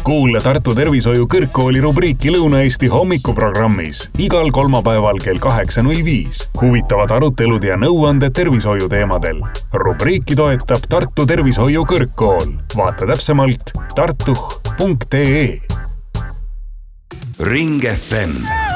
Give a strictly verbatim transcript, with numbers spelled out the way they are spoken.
Kuule Tartu Tervishoiu Kõrgkooli rubriiki Lõuna-Eesti hommikuprogrammis igal kolmapäeval kell kaheksa null viis. Huvitavad arutelud ja nõuanded tervishoiu teemadel. Rubriiki toetab Tartu Tervishoiu Kõrgkool. Vaata täpsemalt tartuh punkt ee. Ring F M